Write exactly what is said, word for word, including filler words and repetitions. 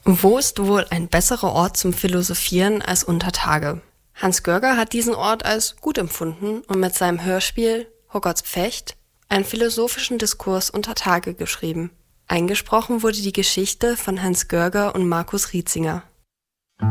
Wo ist wohl ein besserer Ort zum Philosophieren als unter Tage? Hans Görger hat diesen Ort als gut empfunden und mit seinem Hörspiel Hoggarts Pfecht einen philosophischen Diskurs unter Tage geschrieben. Eingesprochen wurde die Geschichte von Hans Görger und Markus Rietzinger.